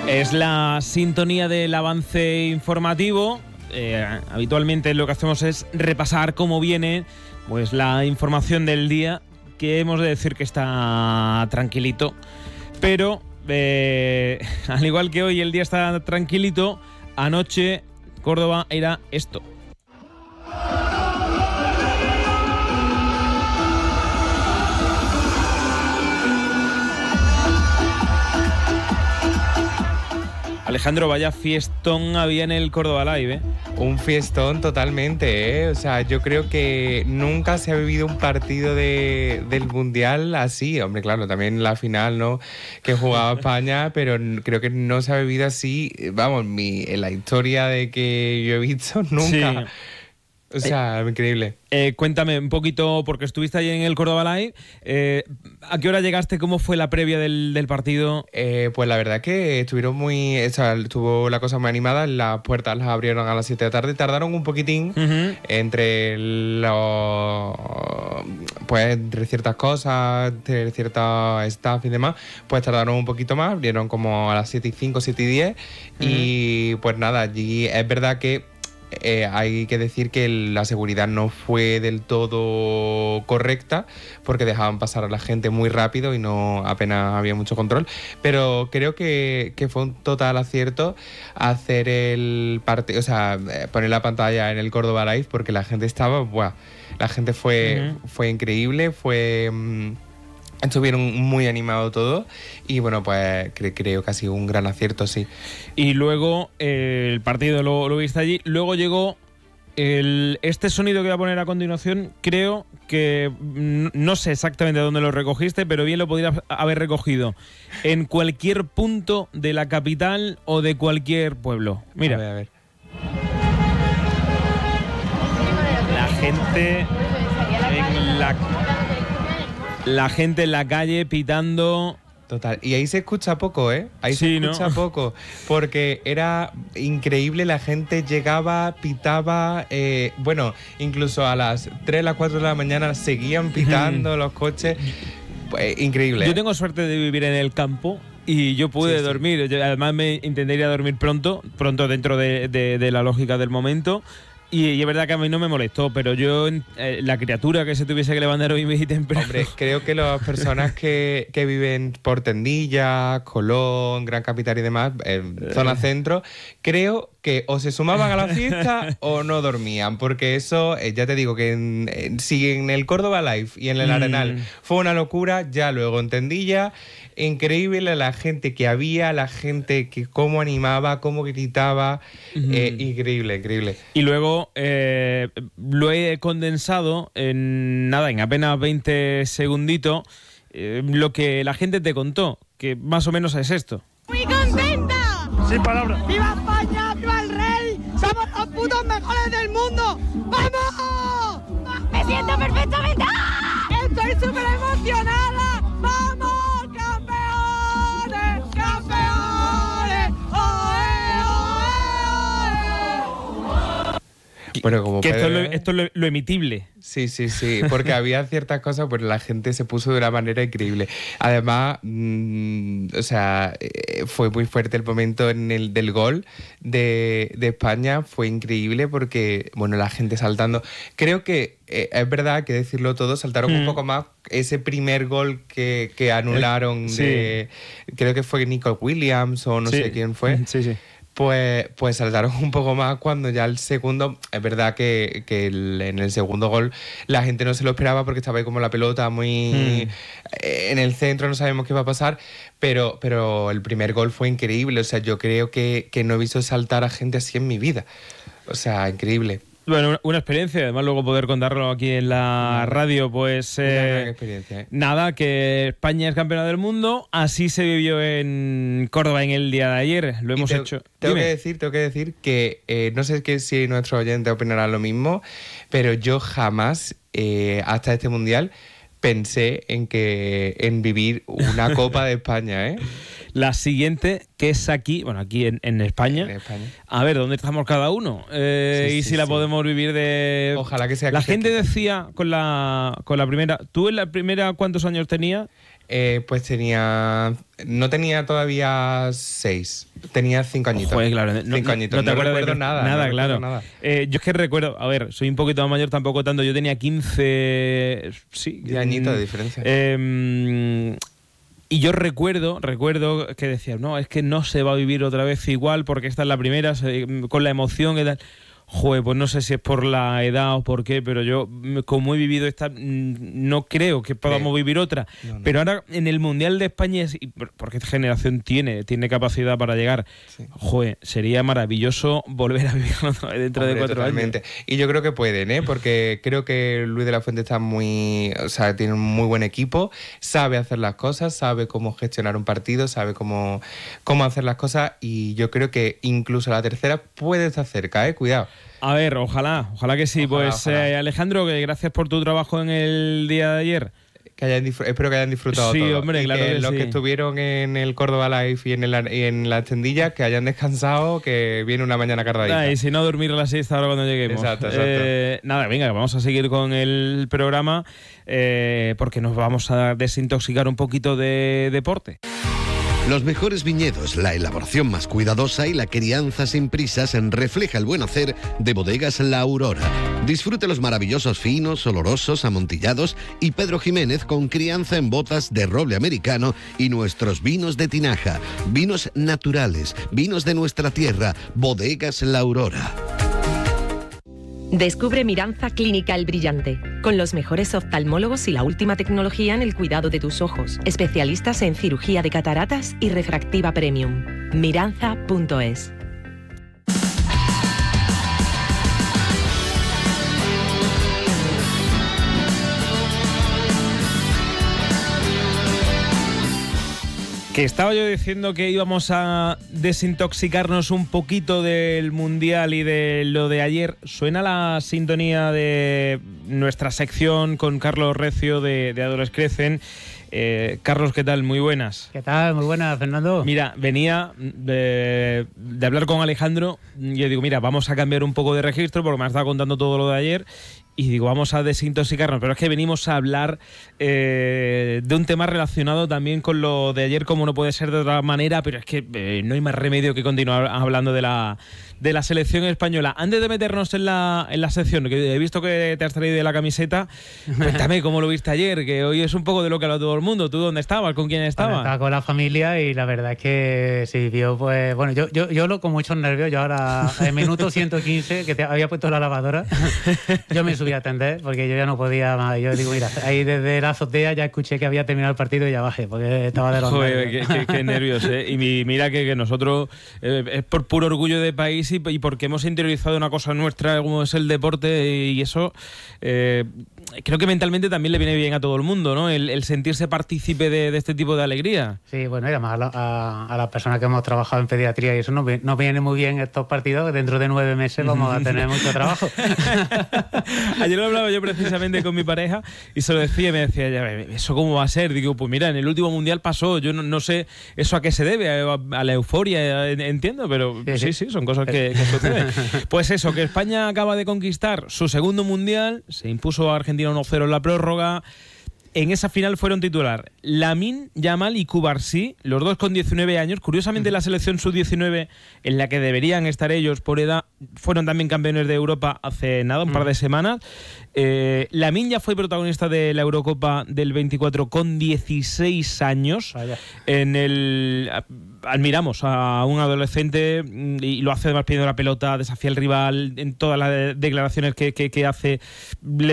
Es la sintonía del avance informativo. Habitualmente lo que hacemos es repasar cómo viene pues la información del día, que hemos de decir que está tranquilito, pero al igual que hoy el día está tranquilito, anoche Córdoba era esto. Alejandro, vaya fiestón había en el Córdoba Live, ¿eh? Un fiestón totalmente, ¿eh? O sea, yo creo que nunca se ha vivido un partido del Mundial así. Hombre, claro, también la final, ¿no?, que jugaba España, pero creo que no se ha vivido así, vamos, en la historia de que yo he visto, nunca. Sí. O sea, increíble. Cuéntame un poquito, porque estuviste allí en el Córdoba Live. ¿A qué hora llegaste? ¿Cómo fue la previa del partido? Pues la verdad que estuvo la cosa muy animada. Las puertas las abrieron a las 7 de la tarde. Tardaron un poquitín entre ciertas cosas, entre ciertos staff y demás. Pues tardaron un poquito más. Abrieron como a las 7:05, 7:10. Y pues nada, allí es verdad que hay que decir que la seguridad no fue del todo correcta, porque dejaban pasar a la gente muy rápido y apenas había mucho control, pero creo que fue un total acierto hacer el partido, o sea, poner la pantalla en el Córdoba Live, porque la gente estaba, la gente fue increíble, estuvieron muy animados todos y bueno, pues creo que ha sido un gran acierto, sí. Y luego el partido lo viste allí, luego llegó este sonido que voy a poner a continuación. Creo que no sé exactamente dónde lo recogiste, pero bien lo podrías haber recogido en cualquier punto de la capital o de cualquier pueblo. Mira. A ver. La gente La gente en la calle pitando. Total. Y ahí se escucha poco, ¿eh? Ahí sí, se escucha poco. Porque era increíble, la gente llegaba, pitaba. Incluso a las 3, las 4 de la mañana seguían pitando los coches. Pues, increíble. Yo tengo suerte de vivir en el campo y yo pude dormir. Yo, además, me intentaría dormir pronto dentro de la lógica del momento. Y es verdad que a mí no me molestó, pero yo, la criatura que se tuviese que levantar hoy muy temprano... Hombre, creo que las personas que viven por Tendilla, Colón, Gran Capital y demás, zona centro, creo que o se sumaban a la fiesta o no dormían, porque eso, ya te digo, que si en el Córdoba Live y en el Arenal fue una locura, ya luego en Tendilla... Increíble la gente que había, la gente que cómo animaba, cómo gritaba, increíble. Y luego lo he condensado en apenas 20 segunditos, lo que la gente te contó, que más o menos es esto. ¡Muy contenta! Sin palabras. ¡Viva España! ¡Viva el rey! ¡Somos los putos mejores del mundo! ¡Vamos! ¡Me siento perfectamente! ¡Estoy súper emocionada! ¡Vamos! Bueno, como que esto es lo emitible. Sí, porque había ciertas cosas, pues la gente se puso de una manera increíble. Además, fue muy fuerte el momento del gol de España, fue increíble porque, bueno, la gente saltando. Creo que es verdad, hay que decirlo todo, saltaron un poco más ese primer gol que anularon, creo que fue Nico Williams o no sé quién fue. Sí. Pues saltaron un poco más cuando ya el segundo, es verdad que en el segundo gol la gente no se lo esperaba porque estaba ahí como la pelota muy en el centro, no sabemos qué va a pasar, pero el primer gol fue increíble, o sea, yo creo que no he visto saltar a gente así en mi vida, o sea, increíble. Bueno, una experiencia, además luego poder contarlo aquí en la radio, pues una gran experiencia, nada, que España es campeona del mundo, así se vivió en Córdoba en el día de ayer, lo hemos hecho. Tengo que decir que no sé si nuestros oyentes opinarán lo mismo, pero yo jamás, hasta este mundial, pensé en vivir una Copa de España, ¿eh? La siguiente, que es aquí en España. En España. A ver, ¿dónde estamos cada uno? La podemos vivir de... Ojalá que sea... La gente decía con la primera... ¿Tú en la primera cuántos años tenías? Pues no tenía todavía 6. Tenía 5 añitos. Joder, claro. 5 añitos. No te acuerdas recuerdo nada. Nada, no claro. Nada. Yo es que recuerdo, a ver, soy un poquito más mayor, tampoco tanto. Yo tenía 15. Sí. 10 añitos de diferencia. Y yo recuerdo que decía, no, es que no se va a vivir otra vez igual porque esta es la primera, con la emoción y tal. Joder, pues no sé si es por la edad o por qué, pero yo, como he vivido esta, no creo que podamos vivir otra. No. Pero ahora, en el Mundial de España, porque esta generación tiene capacidad para llegar, joder, sería maravilloso volver a vivirlo otra vez dentro de 4 totalmente. años. Y yo creo que pueden, porque creo que Luis de la Fuente está tiene un muy buen equipo, sabe hacer las cosas, sabe cómo gestionar un partido, sabe cómo hacer las cosas, y yo creo que incluso la tercera puede estar cerca, cuidado. A ver, ojalá que sí. Ojalá. Alejandro, que gracias por tu trabajo en el día de ayer. Espero que hayan disfrutado sí, todo. Hombre, y claro que que los sí. que estuvieron en el Córdoba Live y en la extendilla, que hayan descansado, que viene una mañana cargadita. Y si no, dormir la siesta ahora cuando lleguemos. Exacto. Nada, venga, vamos a seguir con el programa porque nos vamos a desintoxicar un poquito de deporte. Los mejores viñedos, la elaboración más cuidadosa y la crianza sin prisas refleja el buen hacer de Bodegas La Aurora. Disfrute los maravillosos finos, olorosos, amontillados y Pedro Jiménez con crianza en botas de roble americano y nuestros vinos de tinaja. Vinos naturales, vinos de nuestra tierra, Bodegas La Aurora. Descubre Miranza Clínica El Brillante, con los mejores oftalmólogos y la última tecnología en el cuidado de tus ojos. Especialistas en cirugía de cataratas y refractiva premium. Miranza.es. Que estaba yo diciendo que íbamos a desintoxicarnos un poquito del Mundial y de lo de ayer. Suena la sintonía de nuestra sección con Carlos Recio de Adores Crecen. Carlos, ¿qué tal? Muy buenas. ¿Qué tal? Muy buenas, Fernando. Mira, venía de hablar con Alejandro y yo digo, mira, vamos a cambiar un poco de registro porque me has estado contando todo lo de ayer. Y digo, vamos a desintoxicarnos, pero es que venimos a hablar de un tema relacionado también con lo de ayer, como no puede ser de otra manera, pero es que no hay más remedio que continuar hablando de la selección española. Antes de meternos en la sección, que he visto que te has traído de la camiseta, cuéntame cómo lo viste ayer, que hoy es un poco de lo que habla todo el mundo. ¿Tú dónde estabas? ¿Con quién estabas? Bueno, estaba con la familia y la verdad es que se vivió, pues, bueno, yo con muchos nervios, yo ahora, en minuto 115, que te había puesto la lavadora, yo me subí a atender porque yo ya no podía más. Yo digo, mira, ahí desde la azotea ya escuché que había terminado el partido y ya bajé porque estaba de los nervios. Qué nervios, Y mira que nosotros es por puro orgullo de país y porque hemos interiorizado una cosa nuestra como es el deporte y eso creo que mentalmente también le viene bien a todo el mundo, ¿no? El sentirse partícipe de este tipo de alegría. Sí, bueno, y además a las personas que hemos trabajado en pediatría y eso nos viene muy bien estos partidos, que dentro de 9 meses vamos a tener mucho trabajo. Ayer lo hablaba yo precisamente con mi pareja y se lo decía y me decía, ¿eso cómo va a ser? Digo, pues mira, en el último Mundial pasó, yo no sé eso a qué se debe, a la euforia, entiendo, pero sí, son cosas que suceden. Pues eso, que España acaba de conquistar su segundo Mundial, se impuso a Argentina 1-0 en la prórroga. En esa final fueron titular Lamine Yamal y Cubarsí, los dos con 19 años. Curiosamente, la selección sub-19, en la que deberían estar ellos por edad, fueron también campeones de Europa hace nada, un par de semanas. Lamine ya fue protagonista de la Eurocopa del 24 con 16 años. Vaya. Admiramos a un adolescente y lo hace además pidiendo la pelota, desafía al rival en todas las declaraciones que hace.